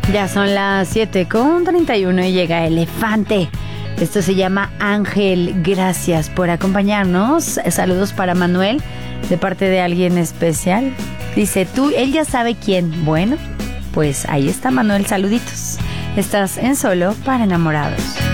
Ya son las 7:31 y llega Elefante. Esto se llama Ángel. Gracias por acompañarnos. Saludos para Manuel, de parte de alguien especial. Dice, él ya sabe quién. Bueno, pues ahí está Manuel, saluditos. Estás en Solo para Enamorados.